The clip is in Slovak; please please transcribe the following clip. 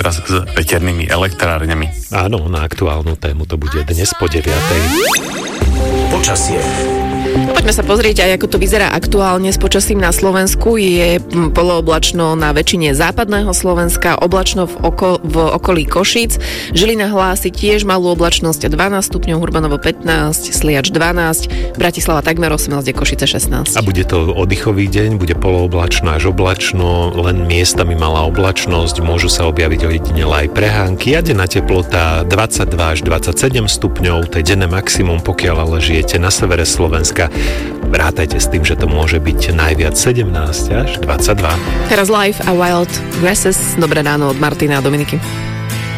treba s veternými elektrárňami. Áno, na aktuálnu tému to bude dnes po 9:00. Počasie. Poďme sa pozrieť aj, ako to vyzerá aktuálne s počasím na Slovensku. Je polooblačno na väčšine západného Slovenska, oblačno v okolí Košíc. Žilina hlási tiež malú oblačnosť 12 stupňov, Hurbanovo 15, Sliač 12, Bratislava takmer 18, Košice 16. A bude to oddychový deň, bude polooblačno až oblačno, len miestami malá oblačnosť, môžu sa objaviť ojedinele aj prehánky. A denná teplota 22 až 27 stupňov, to je denné maximum, pokiaľ ale žijete na severe Slovenska. Rátajte s tým, že to môže byť najviac 17 až 22. Teraz Live a Wild Grasses. Dobré ráno od Martina a Dominiky.